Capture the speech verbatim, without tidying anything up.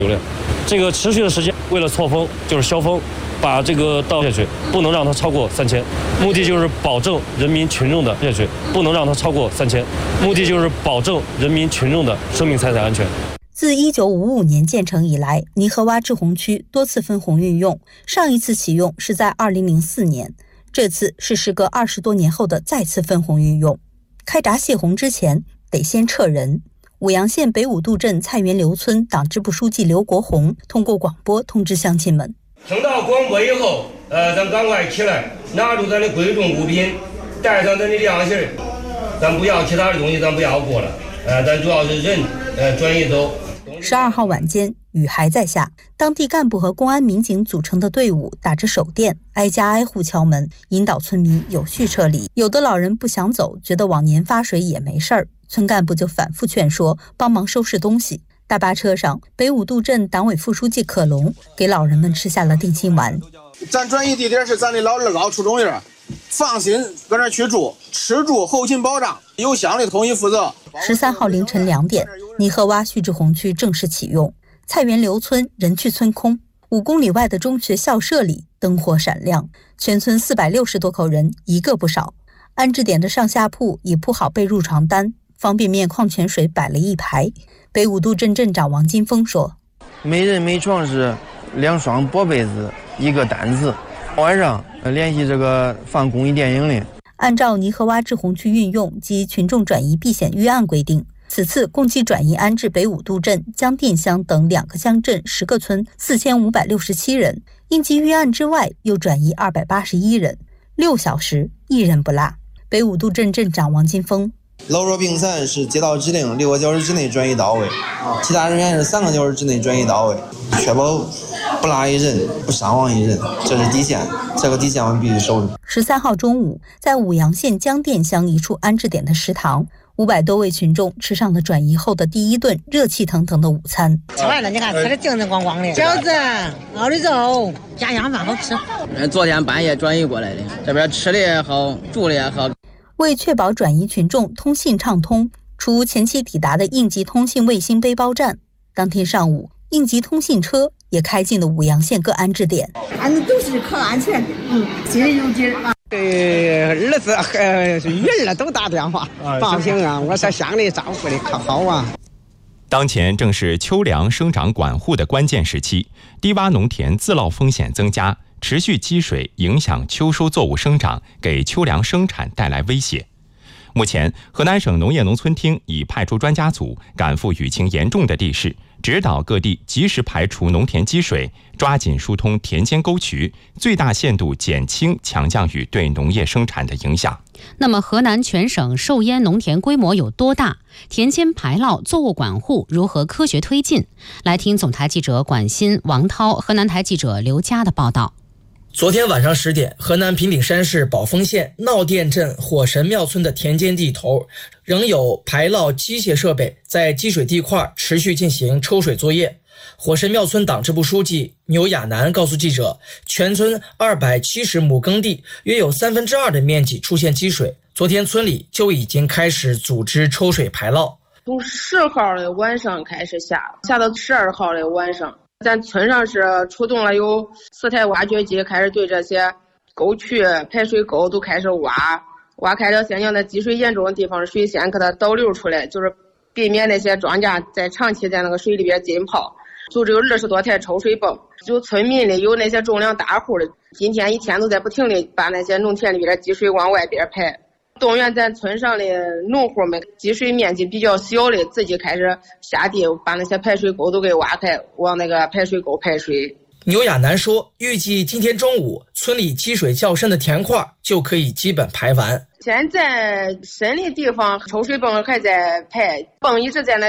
流量。这个持续的时间，为了错峰就是消峰，把这个倒下去，不能让它超过三千。目的就是保证人民群众的下去，不能让它超过三千。目的就是保证人民群众的生命财产安全。 自一九五五年建成以来，泥河洼滞洪区多次分洪运用，上一次启用是在二零零四年，这次是时隔二十多年后的再次分洪运用。开闸泄洪之前，得先撤人。舞阳县北五渡镇菜园刘村党支部书记刘国红通过广播通知乡亲们： 听到广播以后，呃，咱赶快起来，拿出咱的贵重物品，带上咱的粮食，咱不要其他的东西，咱不要过了，呃，咱主要是人，呃，转移走。 十二号晚间，雨还在下，当地干部和公安民警组成的队伍打着手电，挨家挨户敲门，引导村民有序撤离。有的老人不想走，觉得往年发水也没事儿，村干部就反复劝说，帮忙收拾东西。大巴车上，北五渡镇党委副书记可龙给老人们吃下了定心丸。 咱转移地点是咱的老二高初中院，放心搁那去住，吃住后勤保障由乡里统一负责。 十三号凌晨两点，泥河洼蓄滞洪区正式启用。菜园刘村人去村空，五公里外的中学校舍里灯火闪亮，全村四百六十多口人一个不少。安置点的上下铺已铺好被褥床单，方便面、矿泉水摆了一排。北五渡镇镇长王金峰说： 每人每床是两双薄被子，一个单子。晚上联系这个放公益电影的。 按照泥河洼滞洪区运用及群众转移避险预案规定，此次共计转移安置北五渡镇、江店乡等两个乡镇十个村四千五百六十七人，应急预案之外又转移二百八十一人，六小时一人不落。北五渡镇镇长王金峰： 老弱病残是接到指令六个小时之内转移到位，其他人员是三个小时之内转移到位，确保不落一人，不伤亡一人，这是底线，这个底线我们必须守住。 十三号中午，在舞阳县江店乡一处安置点的食堂，五百多位群众吃上了转移后的第一顿热气腾腾的午餐。 吃完了，你看吃的精神光光的，饺子、熬的肉，家乡饭好吃。 昨天半夜转移过来的，这边吃的也好，住的也好。 为确保转移群众通信畅通，除前期抵达的应急通信卫星背包站，当天上午应急通信车也开进了舞阳县各安置点。 反正都是可安全的，嗯，心里有底啊。 对儿子和女儿都打电话报信啊，我说乡里照顾的可好啊。 当前正是秋粮生长管护的关键时期，低洼农田自涝风险增加，持续积水影响秋收作物生长，给秋粮生产带来威胁。目前，河南省农业农村厅已派出专家组赶赴雨情严重的地市，指导各地及时排除农田积水，抓紧疏通田间沟渠，最大限度减轻强降雨对农业生产的影响。 那么，河南全省受淹农田规模有多大？田间排涝、作物管护如何科学推进？来听总台记者管鑫、王涛、河南台记者刘佳的报道。 昨天晚上十点，河南平顶山市宝丰县闹店镇火神庙村的田间地头，仍有排涝机械设备在积水地块持续进行抽水作业。火神庙村党支部书记牛亚楠告诉记者，全村二百七十亩耕地，约有三分之二的面积出现积水。昨天村里就已经开始组织抽水排涝， 从十号的晚上开始下，下到十二号的晚上。咱村上是出动了有四台挖掘机，开始对这些沟渠、排水沟都开始挖，挖开了现在的积水严重的地方，水先给它导流出来，就是避免那些庄稼在长期在那个水里边浸泡。组织有二十多台抽水泵，有村民的，有那些重量大户的，今天一天都在不停的把那些农田里边的积水往外边排。动员咱村上的农户们，积水面积比较小的，自己开始下地把那些排水沟都给挖开，往那个排水沟排水。 牛亚楠说，预计今天中午村里积水较深的田块就可以基本排完。 现在深的地方抽水泵还在排，泵一直在那